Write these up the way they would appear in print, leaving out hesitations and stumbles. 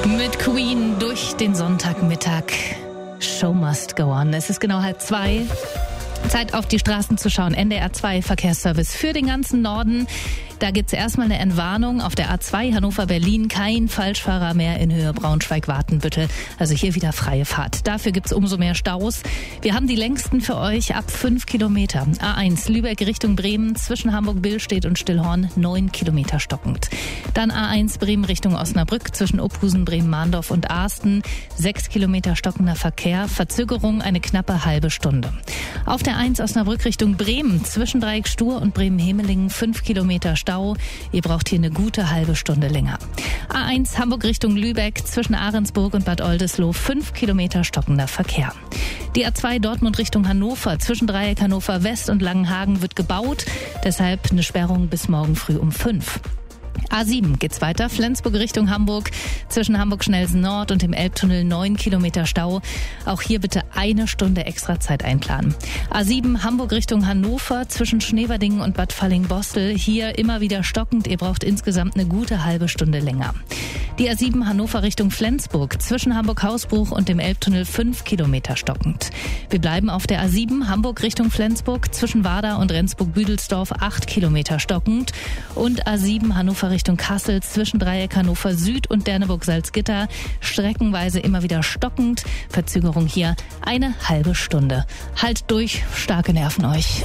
Mit Queen durch den Sonntagmittag. Show must go on. Es ist genau 1:30. Zeit, auf die Straßen zu schauen. NDR 2 Verkehrsservice für den ganzen Norden. Da gibt's erstmal eine Entwarnung auf der A2 Hannover-Berlin. Kein Falschfahrer mehr in Höhe Braunschweig-Wartenbüttel. Also hier wieder freie Fahrt. Dafür gibt's umso mehr Staus. Wir haben die längsten für euch ab 5 Kilometer. A1 Lübeck Richtung Bremen zwischen Hamburg-Billstedt und Stillhorn 9 Kilometer stockend. Dann A1 Bremen Richtung Osnabrück zwischen Ophusen, Bremen-Mahndorf und Asten 6 Kilometer stockender Verkehr. Verzögerung eine knappe halbe Stunde. Auf der A1 Osnabrück Richtung Bremen zwischen Dreieck Stur und Bremen-Hemelingen 5 Kilometer Stau. Ihr braucht hier eine gute halbe Stunde länger. A1 Hamburg Richtung Lübeck zwischen Ahrensburg und Bad Oldesloe 5 Kilometer stockender Verkehr. Die A2 Dortmund Richtung Hannover zwischen Dreieck Hannover West und Langenhagen wird gebaut. Deshalb eine Sperrung bis morgen früh um 5. A7 geht's weiter, Flensburg Richtung Hamburg, zwischen Hamburg-Schnellsen Nord und dem Elbtunnel 9 Kilometer Stau. Auch hier bitte eine Stunde extra Zeit einplanen. A7 Hamburg Richtung Hannover, zwischen Schneverdingen und Bad Falling-Bostel, hier immer wieder stockend, ihr braucht insgesamt eine gute halbe Stunde länger. Die A7 Hannover Richtung Flensburg, zwischen Hamburg-Hausbruch und dem Elbtunnel 5 Kilometer stockend. Wir bleiben auf der A7 Hamburg Richtung Flensburg, zwischen Warda und Rendsburg-Büdelsdorf 8 Kilometer stockend. Und A7 Hannover Richtung Kassel, zwischen Dreieck Hannover Süd und Derneburg-Salzgitter, streckenweise immer wieder stockend. Verzögerung hier eine halbe Stunde. Halt durch, starke Nerven euch.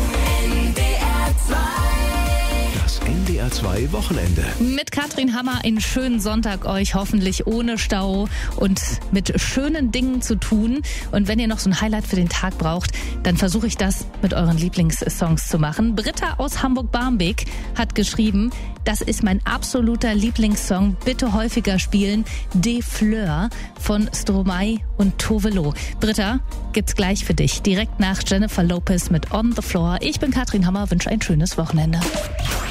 Das NDR 2 Wochenende. Mit Katrin Hammer einen schönen Sonntag euch, hoffentlich ohne Stau und mit schönen Dingen zu tun. Und wenn ihr noch so ein Highlight für den Tag braucht, dann versuche ich das mit euren Lieblingssongs zu machen. Britta aus Hamburg-Barmbek hat geschrieben, das ist mein absoluter Lieblingssong, bitte häufiger spielen, Des Fleurs von Stromae und Tove Lo. Britta, gibt's gleich für dich, direkt nach Jennifer Lopez mit On the Floor. Ich bin Katrin Hammer, wünsche ein schönes Wochenende.